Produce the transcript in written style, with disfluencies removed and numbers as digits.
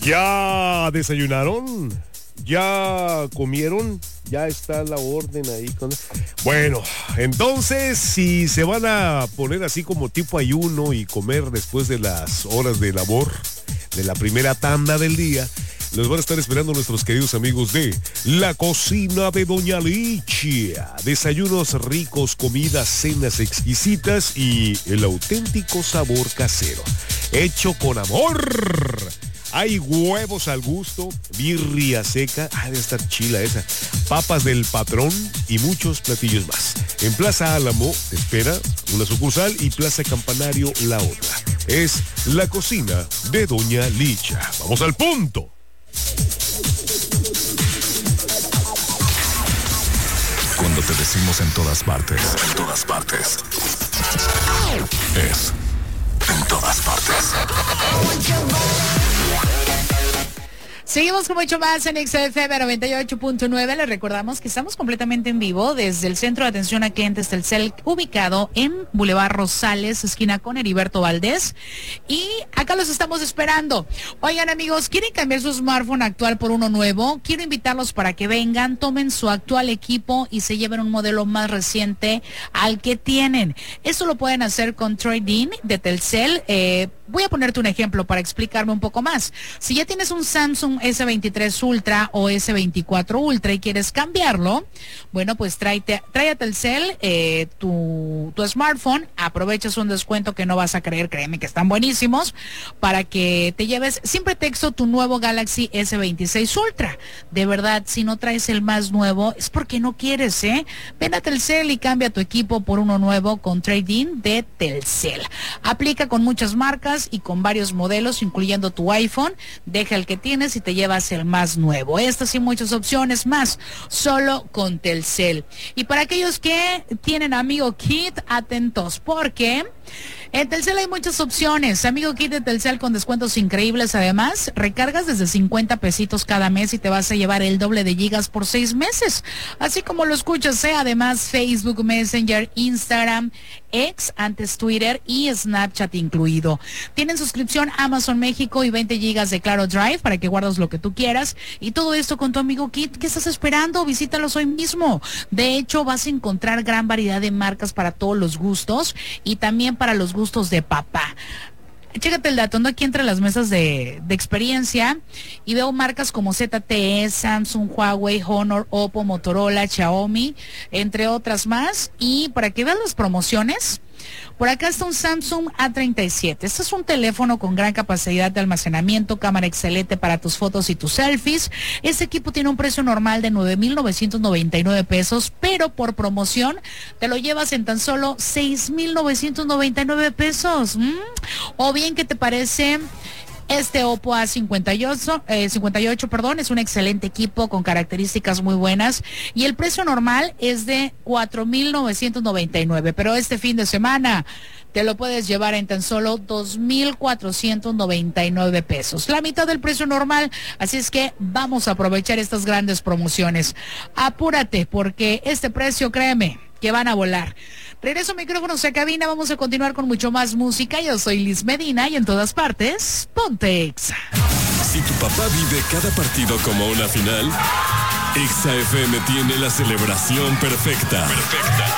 ¿Ya desayunaron? ¿Ya comieron? Ya está la orden ahí. Bueno, entonces si se van a poner así como tipo ayuno y comer después de las horas de labor, de la primera tanda del día, los van a estar esperando nuestros queridos amigos de La Cocina de Doña Licha. Desayunos ricos, comidas, cenas exquisitas y el auténtico sabor casero, hecho con amor. Hay huevos al gusto, birria seca, debe estar chila esa, papas del patrón y muchos platillos más. En Plaza Álamo te espera una sucursal y Plaza Campanario la otra. Es La Cocina de Doña Licha. Vamos al punto. Cuando te decimos en todas partes, es en todas partes. Seguimos con mucho más en XFM 98.9. Les recordamos que estamos completamente en vivo desde el Centro de Atención a Clientes Telcel, ubicado en Boulevard Rosales, esquina con Heriberto Valdés. Y acá los estamos esperando. Oigan, amigos, ¿quieren cambiar su smartphone actual por uno nuevo? Quiero invitarlos para que vengan, tomen su actual equipo y se lleven un modelo más reciente al que tienen. Esto lo pueden hacer con Trade-in de Telcel. Voy a ponerte un ejemplo para explicarme un poco más. Si ya tienes un Samsung S23 Ultra o S24 Ultra y quieres cambiarlo, bueno, pues trae a Telcel tu smartphone, aprovechas un descuento que no vas a creer, créeme que están buenísimos, para que te lleves sin pretexto tu nuevo Galaxy S26 Ultra. De verdad, si no traes el más nuevo, es porque no quieres, ¿eh? Ven a Telcel y cambia tu equipo por uno nuevo con Trade-in de Telcel. Aplica con muchas marcas y con varios modelos, incluyendo tu iPhone. Deja el que tienes y te llevas el más nuevo. Estas y muchas opciones más, solo con Telcel. Y para aquellos que tienen Amigo Kit, atentos, porque en Telcel hay muchas opciones. Amigo Kit de Telcel con descuentos increíbles. Además, recargas desde 50 pesitos cada mes y te vas a llevar el doble de gigas por 6 meses. Así como lo escuchas, además Facebook, Messenger, Instagram, X, antes Twitter y Snapchat incluido. Tienen suscripción Amazon México y 20 gigas de Claro Drive para que guardes lo que tú quieras. Y todo esto con tu Amigo Kit. ¿Qué estás esperando? Visítalos hoy mismo. De hecho, vas a encontrar gran variedad de marcas para todos los gustos y también para los gustos de papá. Chécate el dato, ando aquí entre las mesas de experiencia y veo marcas como ZTE, Samsung, Huawei, Honor, Oppo, Motorola, Xiaomi, entre otras más. Y para que vean las promociones, por acá está un Samsung A37. Este es un teléfono con gran capacidad de almacenamiento, cámara excelente para tus fotos y tus selfies. Este equipo tiene un precio normal de 9,999 pesos, pero por promoción te lo llevas en tan solo 6,999 pesos. O bien, ¿qué te parece? Este Oppo A58, es un excelente equipo con características muy buenas y el precio normal es de 4,999, pero este fin de semana te lo puedes llevar en tan solo 2,499 pesos, la mitad del precio normal. Así es que vamos a aprovechar estas grandes promociones. Apúrate porque este precio, créeme, que van a volar. Regreso micrófonos a cabina, vamos a continuar con mucho más música. Yo soy Liz Medina y en todas partes, ponte Exa. Si tu papá vive cada partido como una final, Exa FM tiene la celebración perfecta.